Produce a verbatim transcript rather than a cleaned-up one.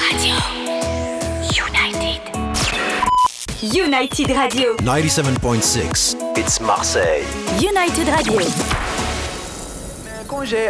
Radio. United. United Radio. ninety-seven point six. It's Marseille. United Radio. Congé